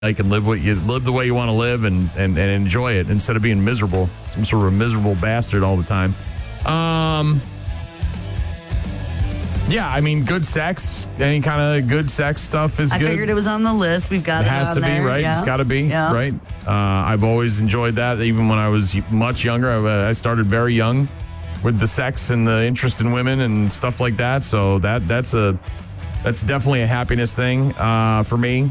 like and live the way you want to live and enjoy it instead of being miserable, some sort of a miserable bastard all the time. Yeah, I mean, good sex, any kind of good sex stuff is good. I figured it was on the list. We've got it has on to be, there. right? Yeah. It's got to be, right? I've always enjoyed that. Even when I was much younger, I started very young with the sex and the interest in women and stuff like that. So that's definitely a happiness thing for me.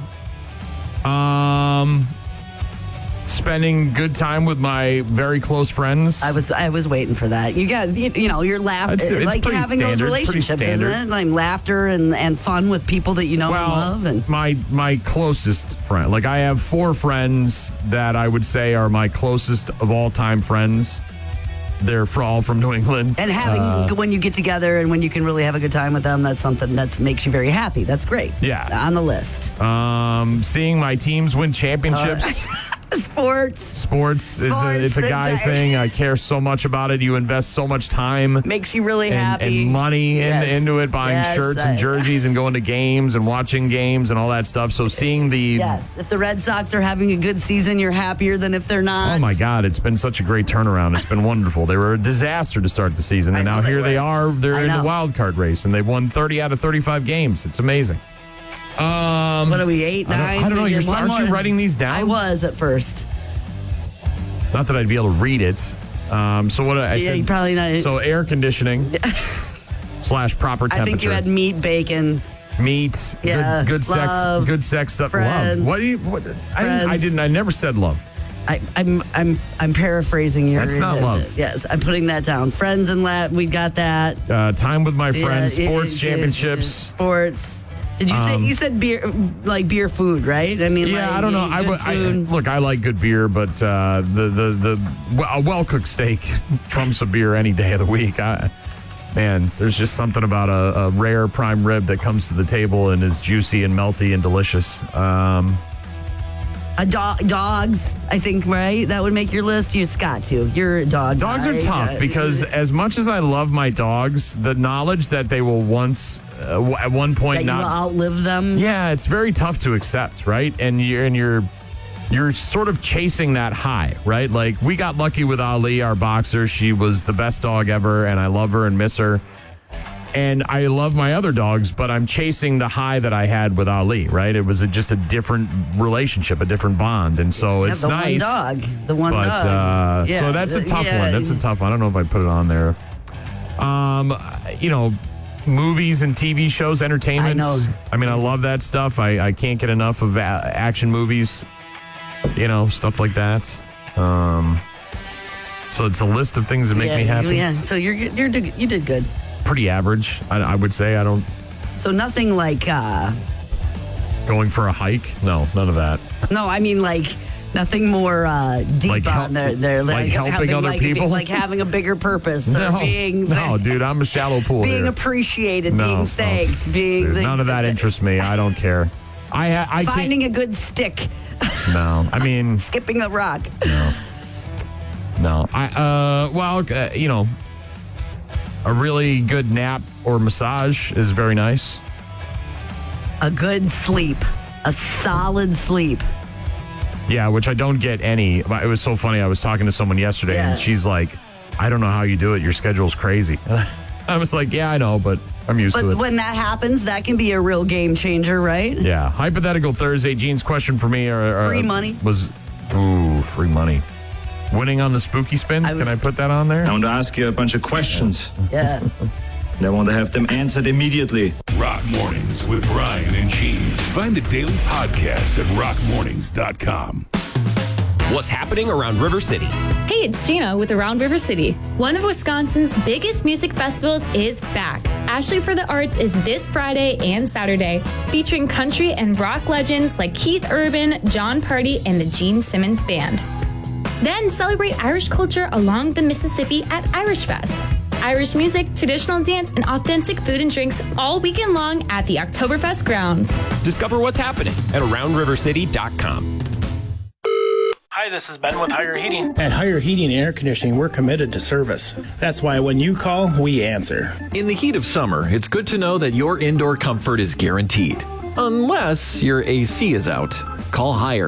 Spending good time with my very close friends. I was waiting for that. You got you're laughing. It's like having those relationships, isn't it? Like laughter and fun with people that you know and love. And my closest friend, like I have 4 friends that I would say are my closest of all time friends. They're all from New England. And having when you get together and when you can really have a good time with them, that's something that makes you very happy. That's great. Yeah, on the list. Seeing my teams win championships. Sports is a guy thing. I care so much about it. You invest so much time. Makes you really happy. And money into it, buying shirts and jerseys and going to games and watching games and all that stuff. So seeing the... Yes, if the Red Sox are having a good season, you're happier than if they're not. Oh, my God. It's been such a great turnaround. It's been wonderful. They were a disaster to start the season. And now here they are. They're in the wild card race, and they've won 30 out of 35 games. It's amazing. What are we, 8, 9? I don't know. Aren't you writing these down? I was at first. Not that I'd be able to read it. So what I said? You probably not. So air conditioning / proper temperature. I think you had meat, bacon. Meat, good love, sex, good sex stuff. Friends, love. I never said love. I'm paraphrasing your. That's not love. Yes, I'm putting that down. Friends and we got that. Time with my friends, sports championships. Sports. Did you say you said beer, like beer food, right? I mean, yeah, I don't know. Look, I like good beer, but a well cooked steak trumps a beer any day of the week. Man, there's just something about a rare prime rib that comes to the table and is juicy and melty and delicious. Dogs, I think, right? That would make your list. You've got to. You're a dog. Dogs are tough because as much as I love my dogs, the knowledge that they will once, at one point, that you will outlive them. Yeah, it's very tough to accept, right? And you're sort of chasing that high, right? Like we got lucky with Ali, our boxer. She was the best dog ever, and I love her and miss her. And I love my other dogs, but I'm chasing the high that I had with Ali, right? It was just a different relationship, a different bond. And so it's nice. The one dog. So that's a tough one. That's a tough one. I don't know if I'd put it on there. Movies and TV shows, entertainment. I know. I mean, I love that stuff. I can't get enough of action movies, stuff like that. So it's a list of things that make me happy. Yeah, so you did good. Pretty average, I would say. I don't. So nothing like going for a hike. No, none of that. No, I mean like nothing more deep like on there. Like helping other people, like having a bigger purpose. No, or dude, I'm a shallow pool. Being here. Appreciated, being thanked, dude, none of that interests me. I don't care. I finding a good stick. No, I mean skipping a rock. No. A really good nap or massage is very nice. A good sleep. A solid sleep. Yeah, which I don't get any. It was so funny. I was talking to someone yesterday, and she's like, I don't know how you do it. Your schedule's crazy. I was like, yeah, I know, but I'm used to it. But when that happens, that can be a real game changer, right? Yeah. Hypothetical Thursday. Gene's question for me free money was, free money. Winning on the spooky spins? Can I put that on there? I want to ask you a bunch of questions. Yeah. And I want to have them answered immediately. Rock Mornings with Ryan and Gene. Find the daily podcast at rockmornings.com. What's happening around River City? Hey, it's Gina with Around River City. One of Wisconsin's biggest music festivals is back. Ashley for the Arts is this Friday and Saturday, featuring country and rock legends like Keith Urban, John Party, and the Gene Simmons Band. Then celebrate Irish culture along the Mississippi at Irish Fest. Irish music, traditional dance, and authentic food and drinks all weekend long at the Oktoberfest grounds. Discover what's happening at AroundRiverCity.com. Hi, this is Ben with Higher Heating. At Higher Heating and Air Conditioning, we're committed to service. That's why when you call, we answer. In the heat of summer, it's good to know that your indoor comfort is guaranteed. Unless your AC is out. Call Hire